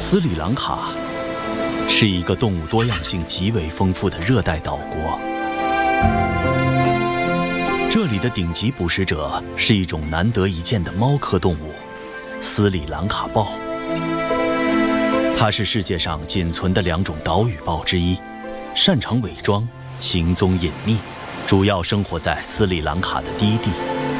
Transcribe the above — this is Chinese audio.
斯里兰卡是一个动物多样性极为丰富的热带岛国。这里的顶级捕食者是一种难得一见的猫科动物——斯里兰卡豹。它是世界上仅存的2种岛屿豹之一，擅长伪装，行踪隐秘，主要生活在斯里兰卡的低地。